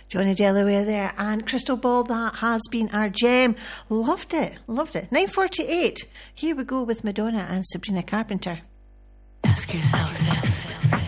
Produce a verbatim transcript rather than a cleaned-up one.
Johnny Delaware there, and Crystal Ball, that has been our gem. Loved it, loved it. nine forty-eight. Here we go with Madonna and Sabrina Carpenter. Ask yourself this.